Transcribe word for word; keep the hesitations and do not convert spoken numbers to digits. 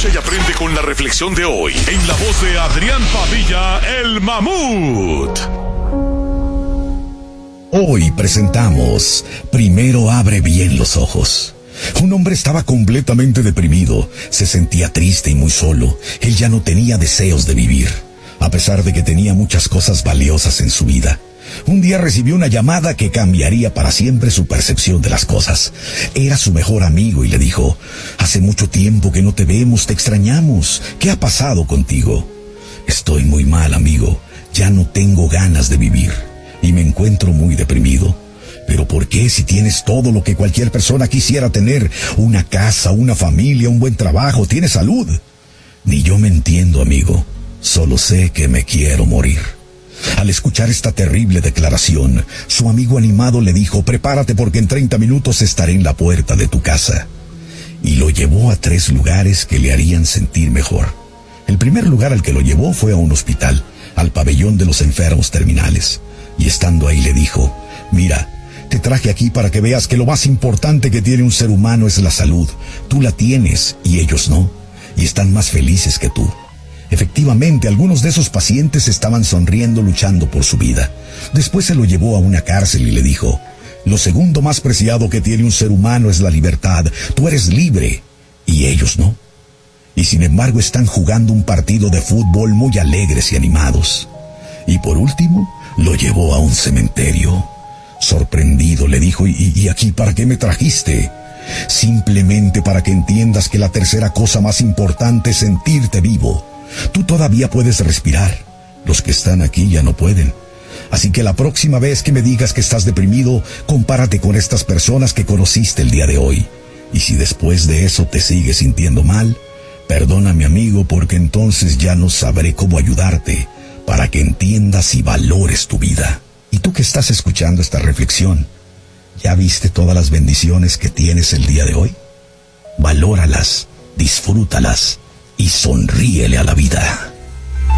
Escucha y aprende con la reflexión de hoy en la voz de Adrián Padilla, el Mamut. Hoy presentamos Primero abre bien los ojos. Un hombre estaba completamente deprimido, se sentía triste y muy solo. Él ya no tenía deseos de vivir, a pesar de que tenía muchas cosas valiosas en su vida. Un día recibió una llamada que cambiaría para siempre su percepción de las cosas. Era su mejor amigo y le dijo: hace mucho tiempo que no te vemos, te extrañamos. ¿Qué ha pasado contigo? Estoy muy mal, amigo. Ya no tengo ganas de vivir y me encuentro muy deprimido. ¿Pero por qué, si tienes todo lo que cualquier persona quisiera tener? Una casa, una familia, un buen trabajo, tienes salud. Ni yo me entiendo, amigo. Solo sé que me quiero morir. Al escuchar esta terrible declaración, su amigo animado le dijo: prepárate porque en treinta minutos estaré en la puerta de tu casa. Y lo llevó a tres lugares que le harían sentir mejor. El primer lugar al que lo llevó fue a un hospital, al pabellón de los enfermos terminales. Y estando ahí le dijo: mira, te traje aquí para que veas que lo más importante que tiene un ser humano es la salud. Tú la tienes y ellos no, y están más felices que tú. Efectivamente, algunos de esos pacientes estaban sonriendo, luchando por su vida. Después se lo llevó a una cárcel y le dijo: lo segundo más preciado que tiene un ser humano es la libertad. Tú eres libre y ellos no. Y sin embargo están jugando un partido de fútbol muy alegres y animados. Y por último, lo llevó a un cementerio. Sorprendido le dijo: ¿Y, y aquí para qué me trajiste? Simplemente para que entiendas que la tercera cosa más importante es sentirte vivo. Tú todavía puedes respirar. Los que están aquí ya no pueden. Así que la próxima vez que me digas que estás deprimido, compárate con estas personas que conociste el día de hoy. Y si después de eso te sigues sintiendo mal, perdóname, amigo, porque entonces ya no sabré cómo ayudarte para que entiendas y valores tu vida. Y tú que estás escuchando esta reflexión, ¿ya viste todas las bendiciones que tienes el día de hoy? Valóralas, disfrútalas y sonríele a la vida.